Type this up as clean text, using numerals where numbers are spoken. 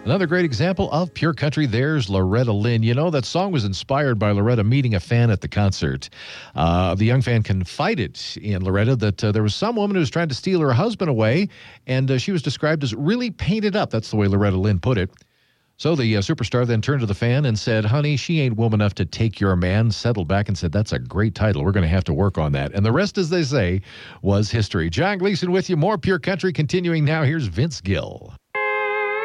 Another great example of pure country, there's Loretta Lynn. You know, that song was inspired by Loretta meeting a fan at the concert. The young fan confided in Loretta that there was some woman who was trying to steal her husband away, and she was described as really painted up. That's the way Loretta Lynn put it. So the superstar then turned to the fan and said, "Honey, she ain't woman enough to take your man," settled back and said, "That's a great title. We're going to have to work on that." And the rest, as they say, was history. John Gleason with you. More Pure Country continuing now. Here's Vince Gill.